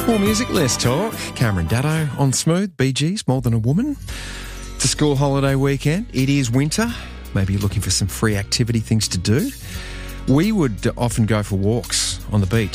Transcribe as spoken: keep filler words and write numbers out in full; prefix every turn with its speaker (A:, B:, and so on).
A: More music, less talk. Cameron Daddo on Smooth, Bee Gees, More Than a Woman. It's a school holiday weekend. It is winter. Maybe you're looking for some free activity things to do. We would often go for walks on the beach.